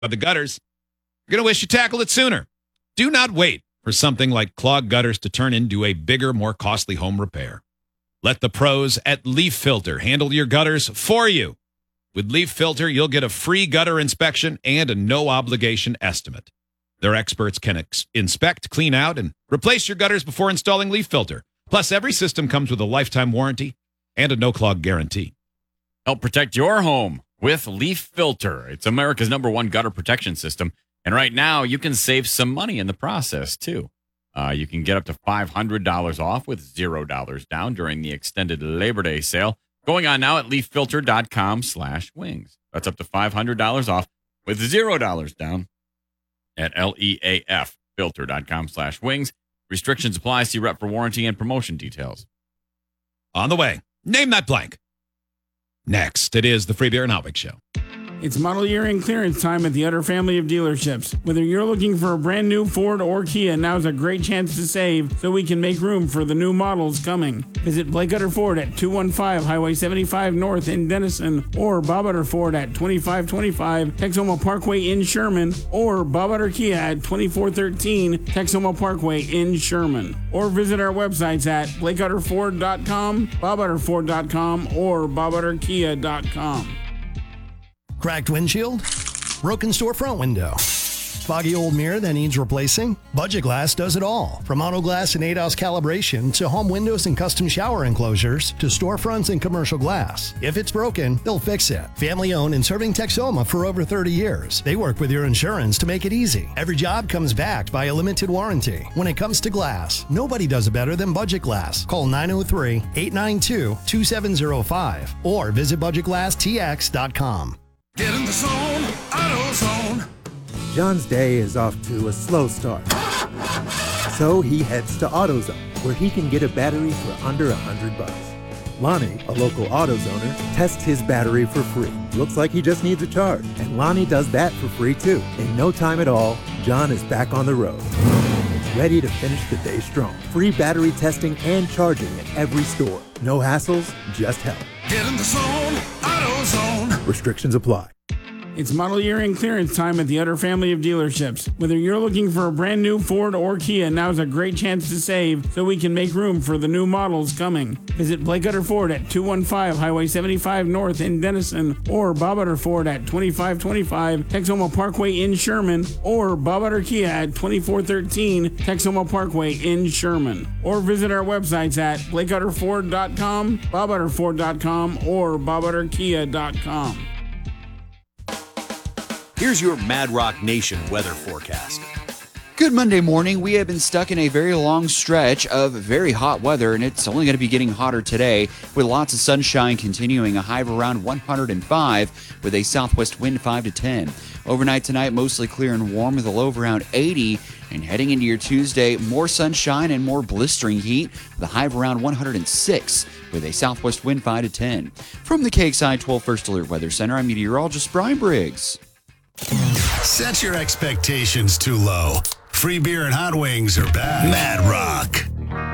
the gutters, you're going to wish you tackled it sooner. Do not wait for something like clogged gutters to turn into a bigger, more costly home repair. Let the pros at Leaf Filter handle your gutters for you. With Leaf Filter, you'll get a free gutter inspection and a no-obligation estimate. Their experts can inspect, clean out, and replace your gutters before installing Leaf Filter. Plus, every system comes with a lifetime warranty and a no-clog guarantee. Help protect your home with Leaf Filter. It's America's #1 gutter protection system. And right now, you can save some money in the process, too. You can get up to $500 off with $0 down during the extended Labor Day sale. Going on now at leaffilter.com/wings. That's up to $500 off with $0 down at leaffilter.com/wings. Restrictions apply. See rep for warranty and promotion details. On the way, name that blank. Next, it is the Free Beer and Hot Wings Show. It's model year end clearance time at the Utter family of dealerships. Whether you're looking for a brand new Ford or Kia, now's a great chance to save so we can make room for the new models coming. Visit Blake Utter Ford at 215 Highway 75 North in Denison, or Bob Utter Ford at 2525 Texoma Parkway in Sherman, or Bob Utter Kia at 2413 Texoma Parkway in Sherman. Or visit our websites at BlakeUtterFord.com, BobUtterFord.com, or BobUtterKia.com. Cracked windshield? Broken storefront window? Foggy old mirror that needs replacing? Budget Glass does it all. From auto glass and ADAS calibration to home windows and custom shower enclosures to storefronts and commercial glass. If it's broken, they'll fix it. Family owned and serving Texoma for over 30 years. They work with your insurance to make it easy. Every job comes backed by a limited warranty. When it comes to glass, nobody does it better than Budget Glass. Call 903-892-2705 or visit budgetglasstx.com. Get in the zone, AutoZone. John's day is off to a slow start. So he heads to AutoZone, where he can get a battery for under $100. Lonnie, a local AutoZoner, tests his battery for free. Looks like he just needs a charge, and Lonnie does that for free too. In no time at all, John is back on the road. He's ready to finish the day strong. Free battery testing and charging at every store. No hassles, just help. Get in the zone, AutoZone. Restrictions apply. It's model year end clearance time at the Utter family of dealerships. Whether you're looking for a brand new Ford or Kia, now's a great chance to save so we can make room for the new models coming. Visit Blake Utter Ford at 215 Highway 75 North in Denison, or Bob Utter Ford at 2525 Texoma Parkway in Sherman, or Bob Utter Kia at 2413 Texoma Parkway in Sherman. Or visit our websites at BlakeUtterFord.com, BobUtterFord.com, or BobUtterKia.com. Here's your Mad Rock Nation weather forecast. Good Monday morning. We have been stuck in a very long stretch of very hot weather, and it's only going to be getting hotter today with lots of sunshine continuing, a high of around 105 with a southwest wind 5 to 10. Overnight tonight, mostly clear and warm with a low of around 80. And heading into your Tuesday, more sunshine and more blistering heat with a high of around 106 with a southwest wind 5 to 10. From the KXI 12 First Alert Weather Center, I'm meteorologist Brian Briggs. Set your expectations too low. Free beer and hot wings are back. Mad Rock.